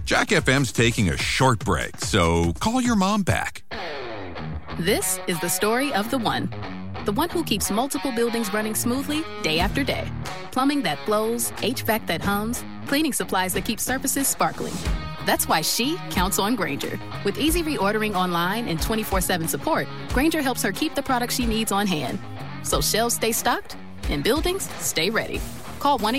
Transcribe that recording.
Jack FM's taking a short break, so call your mom back. This is the story of the one. The one who keeps multiple buildings running smoothly day after day. Plumbing that flows, HVAC that hums, cleaning supplies that keep surfaces sparkling. That's why she counts on Grainger. With easy reordering online and 24/7 support, Grainger helps her keep the products she needs on hand. So shelves stay stocked and buildings stay ready. Call 1